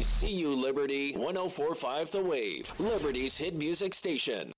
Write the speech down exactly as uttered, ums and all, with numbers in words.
C U Liberty, one oh four point five The Wave, Liberty's hit music station.